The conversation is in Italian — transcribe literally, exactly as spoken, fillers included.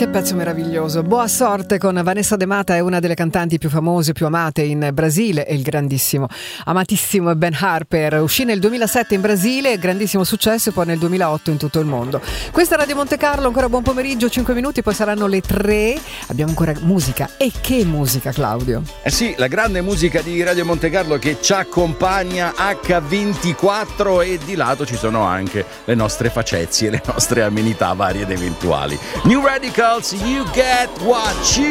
Che pezzo meraviglioso. Boa sorte con Vanessa De Mata, è una delle cantanti più famose, più amate in Brasile, e il grandissimo, amatissimo Ben Harper. Uscì nel duemilasette in Brasile, grandissimo successo, e poi nel duemilaotto in tutto il mondo. Questa è Radio Monte Carlo, ancora buon pomeriggio, cinque minuti, poi saranno le tre. Abbiamo ancora musica. E che musica, Claudio? Eh sì, la grande musica di Radio Monte Carlo che ci accompagna acca ventiquattro, e di lato ci sono anche le nostre facezie, le nostre amenità varie ed eventuali. New Radicals, You Get What You